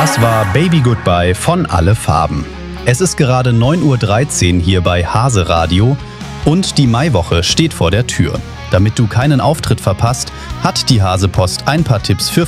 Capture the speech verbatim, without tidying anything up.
Das war Baby Goodbye von Alle Farben. Es ist gerade neun Uhr dreizehn hier bei Hase Radio und die Maiwoche steht vor der Tür. Damit du keinen Auftritt verpasst, hat die Hase Post ein paar Tipps für